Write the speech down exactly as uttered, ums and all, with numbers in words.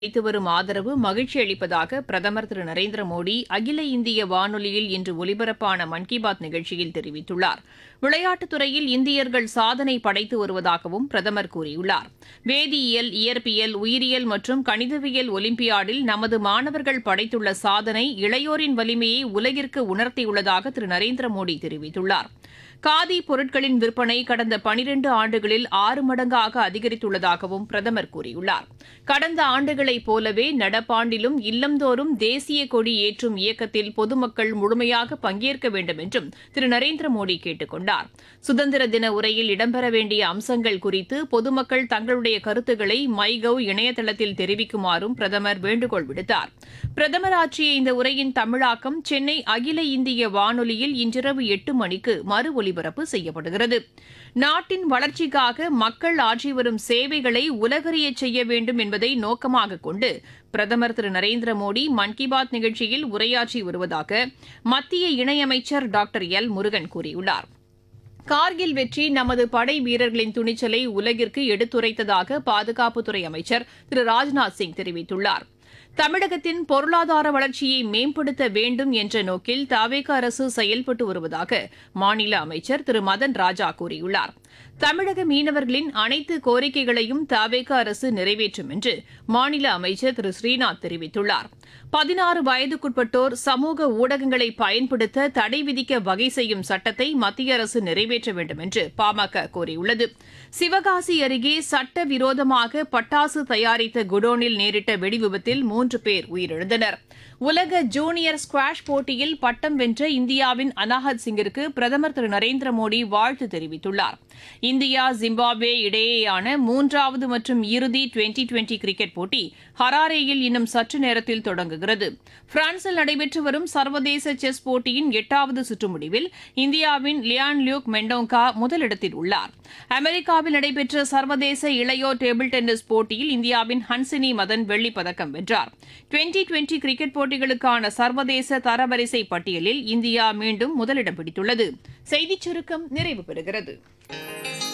அளித்து வரும் ஆதரவு மகிழ்ச்சி அளிப்பதாக பிரதமர் திரு நரேந்திர மோடி அகில இந்திய வானொலியில் இன்று ஒலிபரப்பான மன் கி பாத் நிகழ்ச்சியில் தெரிவித்துள்ளார். விளையாட்டுத் துறையில் இந்தியர்கள் சாதனை படைத்து வருவதாகவும் பிரதமர் கூறியுள்ளார். வேதியியல், இயற்பியல், உயிரியல் மற்றும் கணிதவியல் ஒலிம்பியாடில் நமது மாணவர்கள் படைத்துள்ள சாதனை இளையோரின் வலிமையை உலகிற்கு உணர்த்தியுள்ளதாக திரு நரேந்திர மோடி தெரிவித்துள்ளார். காதி பொருட்களின் விற்பனை கடந்த பனிரண்டு ஆண்டுகளில் ஆறு மடங்காக அதிகரித்துள்ளதாகவும் பிரதமர் கூறியுள்ளார். கடந்த ஆண்டுகளைப் போலவே நடப்பாண்டிலும் இல்லந்தோறும் தேசிய கொடி ஏற்றும் இயக்கத்தில் பொதுமக்கள் முழுமையாக பங்கேற்க வேண்டும் என்றும் திரு நரேந்திர மோடி கேட்டுக் கொண்டார். சுதந்திர தின உரையில் இடம்பெற வேண்டிய அம்சங்கள் குறித்து பொதுமக்கள் தங்களுடைய கருத்துக்களை மை கவ் இணையதளத்தில் தெரிவிக்குமாறும் பிரதமர் வேண்டுகோள் விடுத்தார். பிரதமர் ஆற்றிய இந்த உரையின் தமிழாக்கம் சென்னை அகில இந்திய வானொலியில் இன்றிரவு எட்டு மணிக்கு மறு ஒலிபரப்பு செய்யப்படுகிறது. நாட்டின் வளர்ச்சிக்காக மக்கள் ஆற்றி வரும் சேவைகளை உலகறியச் செய்ய வேண்டும் என்பதை நோக்கமாக கொண்டு பிரதமர் திரு நரேந்திர மோடி மன் கி பாத் நிகழ்ச்சியில் உரையாற்றி வருவதாக மத்திய இணையமைச்சர் டாக்டர் எல் முருகன் கூறியுள்ளார். கார்கில் வெற்றி நமது படை வீரர்களின் துணிச்சலை உலகிற்கு எடுத்துரைத்ததாக பாதுகாப்புத்துறை அமைச்சர் திரு ராஜ்நாத் சிங் தெரிவித்துள்ளார். தமிழகத்தின் பொருளாதார வளர்ச்சியை மேம்படுத்த வேண்டும் என்ற நோக்கில் தவேக அரசு செயல்பட்டு வருவதாக மாநில அமைச்சர் திரு மதன் ராஜா கூறியுள்ளார். தமிழக மீனவர்களின் அனைத்து கோரிக்கைகளையும் தவேக அரசு நிறைவேற்றும் என்று மாநில அமைச்சர் திரு ஸ்ரீநாத் தெரிவித்துள்ளார். பதினாறு வயதுக்குட்பட்டோர் சமூக ஊடகங்களை பயன்படுத்த தடை விதிக்க வகை செய்யும் சட்டத்தை மத்திய அரசு நிறைவேற்ற வேண்டும் என்று பாமக கோரியுள்ளது. சிவகாசி அருகே சட்டவிரோதமாக பட்டாசு தயாரித்த குடோனில் நேரிட்ட வெடிவிபத்தில் மூன்று பேர் உயிரிழந்தனர். உலக ஜூனியர் ஸ்குவாஷ் போட்டியில் பட்டம் வென்ற இந்தியாவின் அனாஹத் சிங்கிற்கு பிரதமர் திரு நரேந்திர மோடி வாழ்த்து தெரிவித்துள்ளார். இந்தியா ஜிம்பாப்வே இடையேயான மூன்றாவது மற்றும் இறுதி டுவெண்டி டுவெண்டி கிரிக்கெட் போட்டி ஹராரேயில் இன்னும் சற்று நேரத்தில் தொடங்குகிறது. பிரான்சில் நடைபெற்று வரும் சர்வதேச செஸ் போட்டியின் எட்டாவது சுற்று முடிவில் இந்தியாவின் லியான் லியூக் மெண்டோங்கா முதலிடத்தில் உள்ளார். அமெரிக்காவில் நடைபெற்ற சர்வதேச இளையோர் டேபிள் டென்னிஸ் போட்டியில் இந்தியாவின் ஹன்சினி மதன் வெள்ளிப் பதக்கம் வென்றார். டுவெண்டி டுவெண்டி கிரிக்கெட் போட்டிகளுக்கான சர்வதேச தரவரிசை பட்டியலில் இந்தியா மீண்டும் முதலிடம் பிடித்துள்ளது. செய்திச் சுருக்கம் நிறைவு பெறுகிறது.